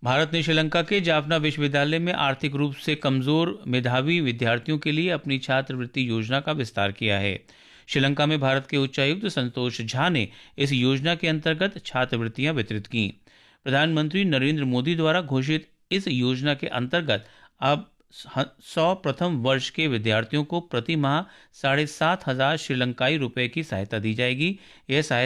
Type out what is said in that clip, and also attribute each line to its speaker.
Speaker 1: भारत ने श्रीलंका के जाफना विश्वविद्यालय में आर्थिक रूप से कमजोर मेधावी विद्यार्थियों के लिए अपनी छात्रवृत्ति योजना का विस्तार किया है। श्रीलंका में भारत के उच्चायुक्त संतोष झा ने इस योजना के अंतर्गत छात्रवृत्तियां वितरित की। प्रधानमंत्री नरेंद्र मोदी द्वारा घोषित इस योजना के अंतर्गत अब 100 प्रथम वर्ष के विद्यार्थियों को प्रति माह 7,500 श्रीलंकाई रुपए की सहायता दी जाएगी। यह सहायता